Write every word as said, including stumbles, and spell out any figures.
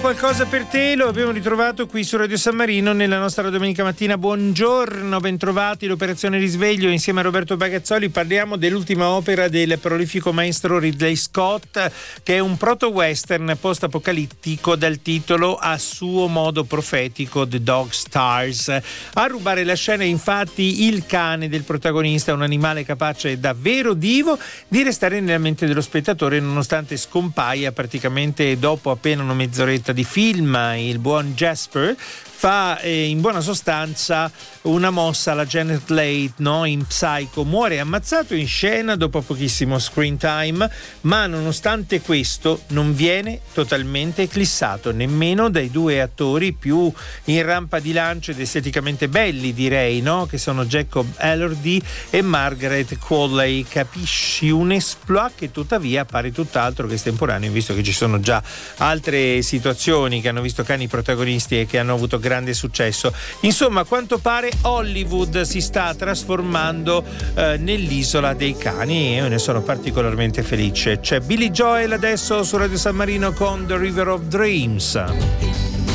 qualcosa per te, lo abbiamo ritrovato qui su Radio San Marino nella nostra domenica mattina. Buongiorno, bentrovati, l'Operazione Risveglio insieme a Roberto Bagazzoli. Parliamo dell'ultima opera del prolifico maestro Ridley Scott, che è un proto-western post-apocalittico dal titolo a suo modo profetico The Dog Stars. A rubare la scena è infatti il cane del protagonista, un animale capace davvero divo di restare nella mente dello spettatore nonostante scompaia praticamente dopo appena una mezz'oretta di film. Il buon Jasper fa eh, in buona sostanza una mossa alla Janet Leigh, no? In Psycho, muore ammazzato in scena dopo pochissimo screen time, ma nonostante questo non viene totalmente eclissato nemmeno dai due attori più in rampa di lancio ed esteticamente belli, direi, no? Che sono Jacob Elordi e Margaret Qualley. Capisci un exploit che tuttavia appare tutt'altro che estemporaneo, visto che ci sono già altre situazioni che hanno visto cani protagonisti e che hanno avuto grande successo. Insomma, a quanto pare Hollywood si sta trasformando eh, nell'isola dei cani e io ne sono particolarmente felice. C'è Billy Joel adesso su Radio San Marino con The River of Dreams.